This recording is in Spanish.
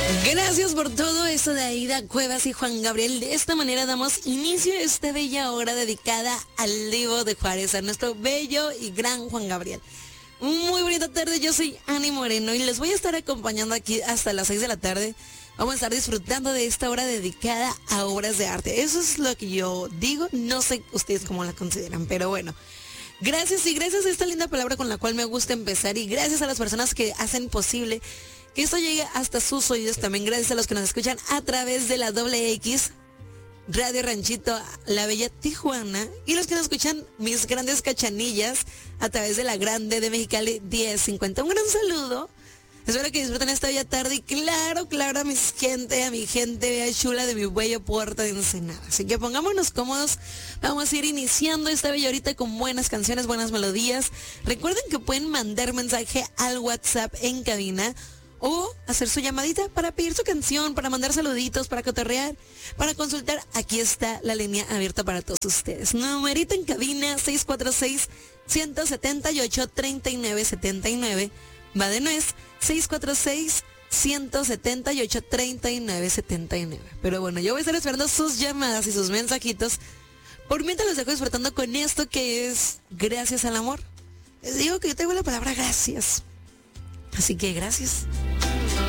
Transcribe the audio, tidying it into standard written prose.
Gracias por todo eso de Aida Cuevas y Juan Gabriel. De esta manera damos inicio a esta bella hora dedicada al Divo de Juárez, a nuestro bello y gran Juan Gabriel. Muy bonita tarde, yo soy Ani Moreno y les voy a estar acompañando aquí hasta las 6 de la tarde. Vamos a estar disfrutando de esta hora dedicada a obras de arte. Eso es lo que yo digo, no sé ustedes cómo la consideran, pero bueno. Gracias y gracias a esta linda palabra con la cual me gusta empezar y gracias a las personas que hacen posible que esto llegue hasta sus oídos. También gracias a los que nos escuchan a través de la doble X, Radio Ranchito, La Bella Tijuana, y los que nos escuchan mis grandes cachanillas a través de la Grande de Mexicali 1050. Un gran saludo. Espero que disfruten esta bella tarde y claro, a mi gente bella chula de mi bello puerto de Ensenada. Así que pongámonos cómodos, vamos a ir iniciando esta bella horita con buenas canciones, buenas melodías. Recuerden que pueden mandar mensaje al WhatsApp en cabina o hacer su llamadita para pedir su canción, para mandar saluditos, para cotorrear, para consultar. Aquí está la línea abierta para todos ustedes. Numerito en cabina 646-178-3979. Va de nuez, 646-178-3979. Pero bueno, yo voy a estar esperando sus llamadas y sus mensajitos. Por mientras los dejo disfrutando con esto que es gracias al amor. Les digo que yo tengo la palabra gracias. Así que gracias.